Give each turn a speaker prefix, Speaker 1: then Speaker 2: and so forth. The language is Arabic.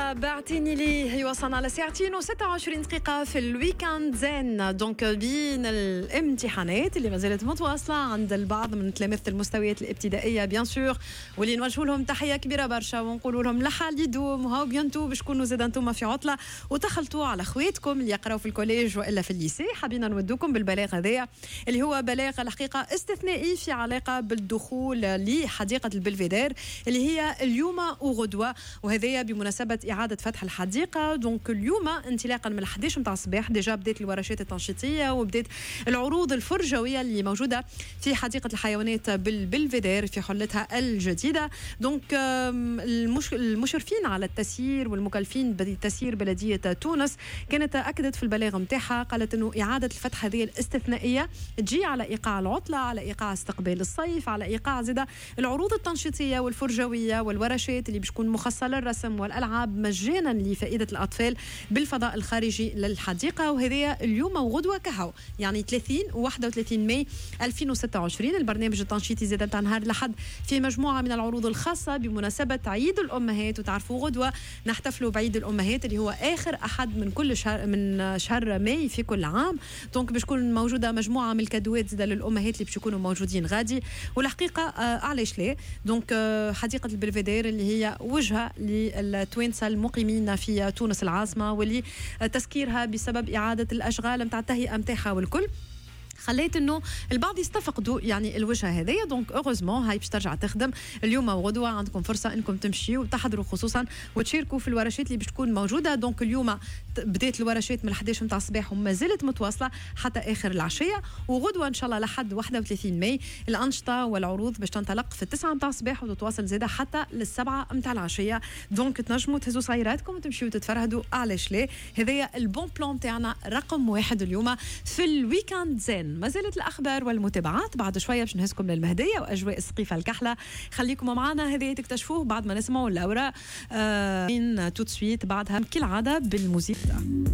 Speaker 1: بعتيني لي وصلنا على ساعتين و26 دقيقة في الويكاند زين. دونك بين الامتحانات اللي ما زالت متواصلة عند البعض من تلاميذ المستويات الابتدائية بيان سور، واللي نوجهوا لهم تحية كبيرة برشا ونقولوا لهم لحال يدوم وهاو بيانتو باش تكونوا زاد انتم في عطلة وتخلطوا على خواتكم اللي يقراوا في الكوليج والا في الليسي. حابين نودوكم بالبلاغ هذايا اللي هو بلاغ الحقيقة استثنائي في علاقة بالدخول لحديقة البلفيدير اللي هي اليوم وغدوة، وهذايا بمناسبة إعادة فتح الحديقة. دونك اليوم انطلاقا من 11 متاع الصباح ديجا بدات الورشات التنشيطية وبدات العروض الفرجوية اللي موجودة في حديقة الحيوانات بالبلفيدير في حلتها الجديدة. دونك المشرفين على التسيير والمكلفين بالتسيير بلدية تونس كانت أكدت في البلاغ متاعها، قالت أنه إعادة الفتح هذه الاستثنائية تجي على إيقاع العطلة، على إيقاع استقبال الصيف، على إيقاع زيادة العروض التنشيطية والفرجوية والورشات اللي بتكون مخصصة للرسم والألعاب مجانا لفائدة الأطفال بالفضاء الخارجي للحديقة. وهذه اليوم وغدوة كهو يعني 30 و31 ماي 2026. البرنامج التنشيطي زاد متاع نهار الأحد في مجموعة من العروض الخاصة بمناسبة عيد الأمهات. وتعرفوا غدوة نحتفلوا بعيد الأمهات اللي هو آخر أحد من كل شهر من شهر ماي في كل عام. دونك باش تكون موجودة مجموعة من الكادوات زاد للأمهات اللي باش يكونوا موجودين غادي. والحقيقة علاش ليه؟ دونك حديقة البلفيدير اللي هي وجهة للتوانسة المقيمين في تونس العاصمة، واللي تسكيرها بسبب إعادة الأشغال متاع التهيئة متاعها والكل خليت انه البعض يستفقدوا يعني الوجهه هذيا. دونك اوغوزمون هاي باش ترجع تخدم اليوم وغدوه، عندكم فرصه انكم تمشيوا وتحضروا خصوصا وتشاركوا في الورشات اللي باش تكون موجوده. دونك اليوم بدات الورشات من 11 متاع الصباح وما زالت متواصله حتى اخر العشيه، وغدوه ان شاء الله لحد 31 ماي الانشطه والعروض باش تنطلق في 9 متاع الصباح وتتواصل زاده حتى للسبعة متاع العشيه. دونك تنجموا تهزوا صغيراتكم وتمشيوا تتفرهدوا. علاش ليه؟ هذايا البون بلان تاعنا رقم 1 اليوم في الويكاند زين. ما زالت الأخبار والمتابعات بعد شوية باش نهزكم للمهدية وأجواء السقيفة الكحلة. خليكم معنا، هذه تكتشفوه بعد ما نسمعوا الأوراق تو سويت بعدها كالعادة بالموسيقى.